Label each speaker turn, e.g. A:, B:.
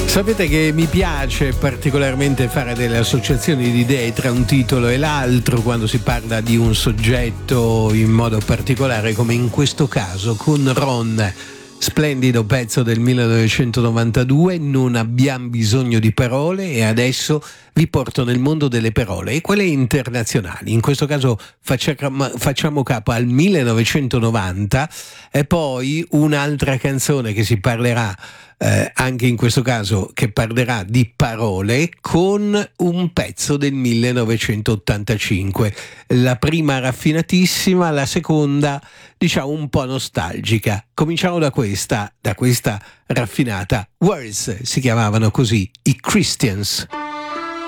A: Sapete che mi piace particolarmente fare delle associazioni di idee tra un titolo e l'altro quando si parla di un soggetto in modo particolare, come in questo caso con Ron. Splendido pezzo del 1992, non abbiamo bisogno di parole, e adesso vi porto nel mondo delle parole e quelle internazionali. In questo caso facciamo capo al 1990 e poi un'altra canzone che si parlerà anche in questo caso, che parlerà di parole, con un pezzo del 1985. La prima raffinatissima, la seconda diciamo un po' nostalgica. Cominciamo da questa raffinata. Words si chiamavano così, i Christians.